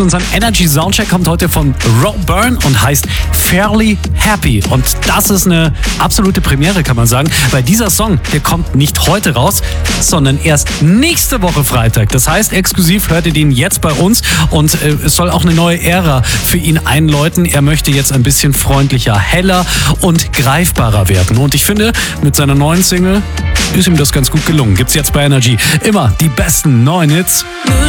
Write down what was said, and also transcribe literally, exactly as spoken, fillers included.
zu unserem Energy Soundcheck kommt heute von Roe Byrne und heißt Fairly Happy. Und das ist eine absolute Premiere, kann man sagen, weil dieser Song, der kommt nicht heute raus, sondern erst nächste Woche Freitag. Das heißt, exklusiv hört ihr den jetzt bei uns und äh, es soll auch eine neue Ära für ihn einläuten. Er möchte jetzt ein bisschen freundlicher, heller und greifbarer werden. Und ich finde, mit seiner neuen Single ist ihm das ganz gut gelungen. Gibt's jetzt bei Energy immer die besten neuen Hits.